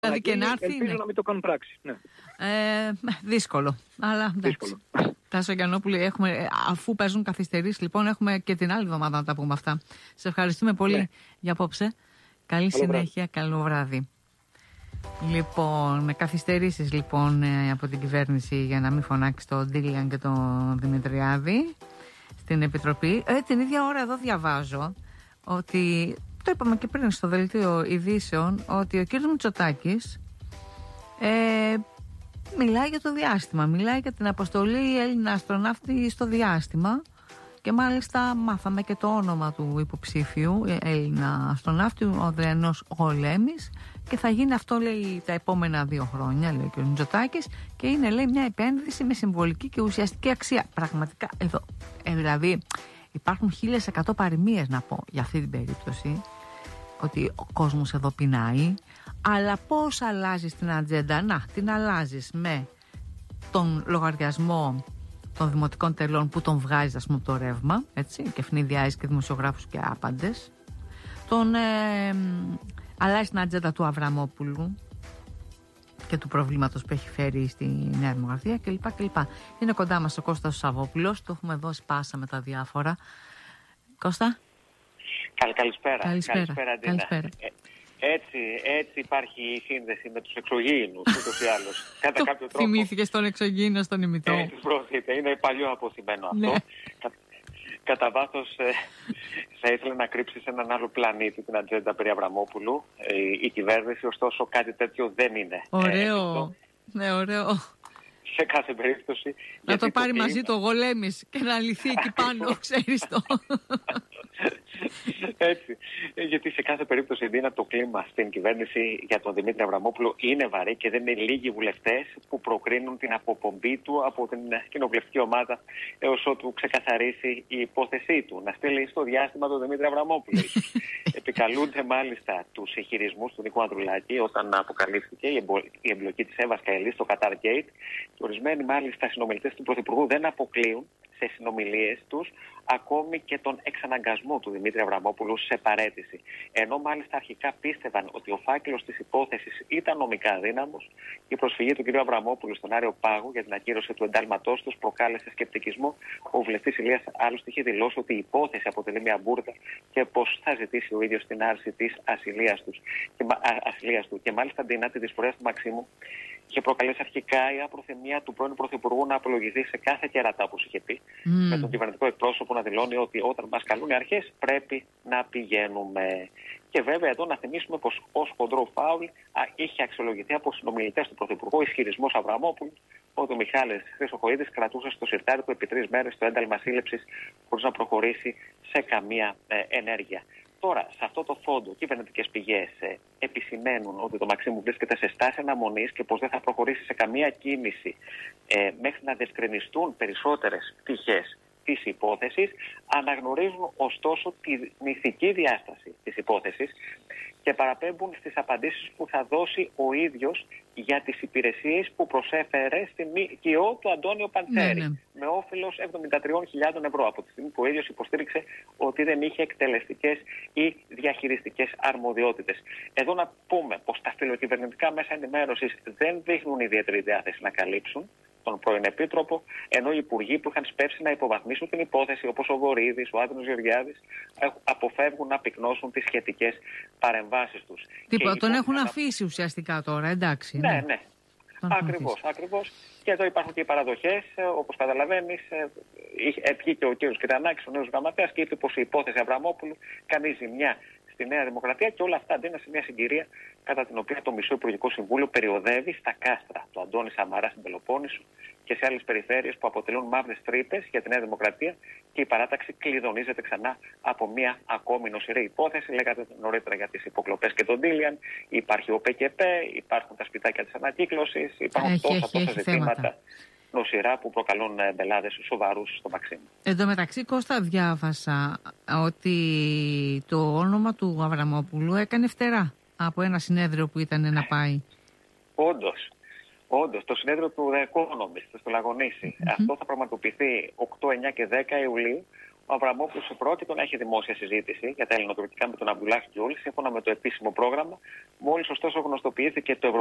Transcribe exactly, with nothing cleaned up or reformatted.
Δηλαδή και να έρθει. Ελπίζω ναι. να μην το κάνουν πράξη. Ναι. Ε, δύσκολο. Αλλά εντάξει. Τάσο Γιαννόπουλε, έχουμε, αφού παίζουν καθυστερήσεις, λοιπόν, έχουμε και την άλλη εβδομάδα να τα πούμε αυτά. Σε ευχαριστούμε πολύ ναι. για απόψε. Καλή καλό συνέχεια, βράδυ. Καλό βράδυ. Λοιπόν, με καθυστερήσεις λοιπόν από την κυβέρνηση για να μην φωνάξει τον Ντίλιαν και τον Δημητριάδη στην Επιτροπή. Ε, την ίδια ώρα εδώ διαβάζω ότι, το είπαμε και πριν στο δελτίο ειδήσεων, ότι ο κύριος Μητσοτάκης ε, μιλάει για το διάστημα, μιλάει για την αποστολή Έλληνα αστροναύτη στο διάστημα και μάλιστα μάθαμε και το όνομα του υποψήφιου Έλληνα αστροναύτη, ο Ανδριανός Γολέμης, και θα γίνει αυτό, λέει, τα επόμενα δύο χρόνια, λέει ο κ. Μητσοτάκης, και είναι, λέει, μια επένδυση με συμβολική και ουσιαστική αξία. Πραγματικά εδώ, ε, δηλαδή υπάρχουν χίλιες εκατό παροιμίες να πω για αυτή την περίπτωση, ότι ο κόσμος εδώ πεινάει, αλλά πώς αλλάζεις την ατζέντα? Να, την αλλάζεις με τον λογαριασμό των δημοτικών τελών που τον βγάζεις, ας πούμε, από το ρεύμα, έτσι, και ευνηδιάζεις και δημοσιογράφους και άπαντες. Τον ε, αλλάζεις την ατζέντα του Αβραμόπουλου και του προβλήματος που έχει φέρει στη Νέα Δημοκρατία κλπ. κλπ. Είναι κοντά μας ο Κώστας Σαββόπουλος, το έχουμε δώσει πάσα με τα διάφορα. Κώστα. Καλ, καλησπέρα. Καλησπέρα. Καλησπέρα, καλησπέρα. Ε, έτσι, έτσι υπάρχει η σύνδεση με τους εξωγήινους, ούτως ή άλλως. Κατά κάποιο τρόπο. Θυμήθηκες τον εξωγήινο στον ημιτό. Έτσι, πρόκειται. Είναι παλιό αποθυμένο αυτό. Ναι. Κα, κατά βάθος ε, θα ήθελε να κρύψει σε έναν άλλο πλανήτη την ατζέντα περί Αβραμόπουλου ε, η κυβέρνηση, ωστόσο κάτι τέτοιο δεν είναι. Ωραίο. Ε, ναι, ωραίο. Σε κάθε περίπτωση. Να το πάρει το μαζί είναι... το Γολέμης και να λυθεί εκεί πάνω, ξέρεις το. Έτσι. Γιατί σε κάθε περίπτωση δίνα το κλίμα στην κυβέρνηση για τον Δημήτρη Αβραμόπουλο είναι βαρύ και δεν είναι λίγοι βουλευτές που προκρίνουν την αποπομπή του από την κοινοβουλευτική ομάδα έως ότου ξεκαθαρίσει η υπόθεσή του. Να στείλει στο διάστημα τον Δημήτρη Αβραμόπουλο. Επικαλούνται μάλιστα τους χειρισμούς του Νίκου Ανδρουλάκη όταν αποκαλύφθηκε η εμπλοκή της Εύας Καηλής στο Qatar Gate. Και ορισμένοι μάλιστα συνομιλητές του Πρωθυπουργού δεν αποκλείουν σε συνομιλίες τους ακόμη και τον εξαναγκασμό του Δημήτρη Αβραμόπουλου σε παραίτηση. Ενώ μάλιστα αρχικά πίστευαν ότι ο φάκελος της υπόθεσης ήταν νομικά αδύναμος, η προσφυγή του κ. Αβραμόπουλου στον Άριο Πάγο για την ακύρωση του εντάλματός τους προκάλεσε σκεπτικισμό. Ο βουλευτής Ηλίας άλλωστε είχε δηλώσει ότι η υπόθεση αποτελεί μια μπουρδα και πως θα ζητήσει ο ίδιος την άρση της ασυλίας του. Και, ασυλίας του. Και μάλιστα αντί τη δυσφορία του Μαξίμου, είχε προκαλέσει αρχικά η απροθυμία του πρώην Πρωθυπουργού να απολογηθεί σε κάθε κερατά που είχε πει, mm. με τον κυβερνητικό εκπρόσωπο να δηλώνει ότι όταν μας καλούν οι αρχές πρέπει να πηγαίνουμε. Και βέβαια εδώ να θυμίσουμε πως ως χοντρό φάουλ α, είχε αξιολογηθεί από συνομιλητές του Πρωθυπουργού ο ισχυρισμός Αβραμόπουλου ότι ο Μιχάλης Χρυσοχοΐδης κρατούσε στο σιρτάρι του επί τρεις μέρες το ένταλμα σύλληψης χωρίς να προχωρήσει σε καμία ε, ενέργεια. Τώρα, σε αυτό το φόντο, κυβερνητικές πηγές ε, επισημαίνουν ότι το Μαξίμου βρίσκεται σε στάση αναμονής και πως δεν θα προχωρήσει σε καμία κίνηση ε, μέχρι να διευκρινιστούν περισσότερες πτυχές της υπόθεσης. Αναγνωρίζουν ωστόσο την ηθική διάσταση της υπόθεσης και παραπέμπουν στις απαντήσεις που θα δώσει ο ίδιος για τις υπηρεσίες που προσέφερε στην ΜΚΟ του Αντώνιο Παντσέρη, ναι, ναι. με όφελος εβδομήντα τρεις χιλιάδες ευρώ, από τη στιγμή που ο ίδιος υποστήριξε ότι δεν είχε εκτελεστικές ή διαχειριστικές αρμοδιότητες. Εδώ να πούμε πως τα φιλοκυβερνητικά μέσα ενημέρωσης δεν δείχνουν ιδιαίτερη διάθεση να καλύψουν τον πρώην Επίτροπο, ενώ οι υπουργοί που είχαν σπεύσει να υποβαθμίσουν την υπόθεση, όπως ο Βορύδης, ο Άδωνος Γεωργιάδης, αποφεύγουν να πυκνώσουν τις σχετικές παρεμβάσεις τους. Τίποτα, τον έχουν να... αφήσει ουσιαστικά τώρα, εντάξει. Ναι, ναι. ναι. Ακριβώς, ακριβώς. Και εδώ υπάρχουν και οι παραδοχές, όπως καταλαβαίνεις. Βγήκε ο κ. Κυρανάκης, ο νέος γραμματέας, και είπε πως η υπόθεση Αβραμόπουλου κάνει ζημιά στη Νέα Δημοκρατία και όλα αυτά αντί σε μια συγκυρία κατά την οποία το Μισό Υπουργικό Συμβούλιο περιοδεύει στα κάστρα του Αντώνη Σαμαρά στην Πελοπόννησο και σε άλλες περιφέρειες που αποτελούν μαύρες τρύπες για τη Νέα Δημοκρατία και η παράταξη κλειδονίζεται ξανά από μια ακόμη νοσηρή υπόθεση. Λέγατε νωρίτερα για τις υποκλοπές και τον Ντίλιαν. Υπάρχει ο ΠΚΠ, υπάρχουν τα σπιτάκια της ανακύκλωσης, υπάρχουν έχει, τόσα έχει, τόσα έχει ζητήματα. Θέματα. Νοσηρά που προκαλούν μπελάδες σοβαρούς στο Μαξίμου. Εν τω μεταξύ, Κώστα, διάβασα ότι το όνομα του Αβραμόπουλου έκανε φτερά από ένα συνέδριο που ήταν να πάει. Όντως. Όντως, το συνέδριο του The Economist στο Λαγονίσι. Mm-hmm. Αυτό θα πραγματοποιηθεί οκτώ, εννιά και δέκα Ιουλίου, ο Αβραμόπουλος πρόκειται να έχει δημόσια συζήτηση για τα ελληνοτουρκικά με τον Αμπτουλάχ Γκιούλ, σύμφωνα με το επίσημο πρόγραμμα. Μόλις ωστόσο γνωστοποιήθηκε το